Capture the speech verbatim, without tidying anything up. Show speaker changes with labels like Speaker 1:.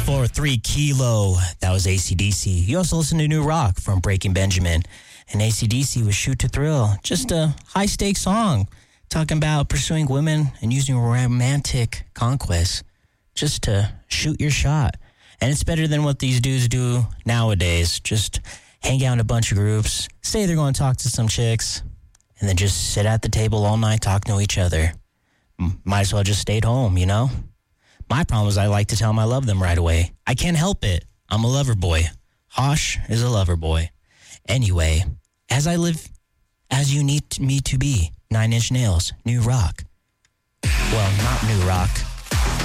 Speaker 1: For three Kilo, that was A C D C. You also listened to New Rock from Breaking Benjamin. And A C D C was Shoot to Thrill. Just a high-stakes song talking about pursuing women and using romantic conquest just to shoot your shot. And it's better than what these dudes do nowadays. Just hang out in a bunch of groups, say they're going to talk to some chicks, and then just sit at the table all night talking to each other. M- might as well just stayed home, you know? My problem is I like to tell them I love them right away. I can't help it. I'm a lover boy. Hosh is a lover boy. Anyway, as I live as you need me to be, Nine Inch Nails, New Rock. Well, not New Rock.